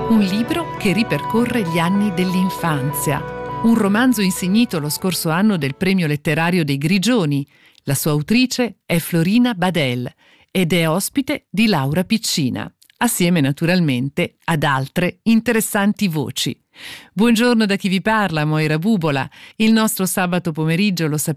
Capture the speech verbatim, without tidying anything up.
Un libro che ripercorre gli anni dell'infanzia. Un romanzo insignito lo scorso anno del premio letterario dei Grigioni. La sua autrice è Florina Badel ed è ospite di Laura Piccina, assieme naturalmente ad altre interessanti voci. Buongiorno da chi vi parla, Moira Bubola. Il nostro sabato pomeriggio, lo sapete,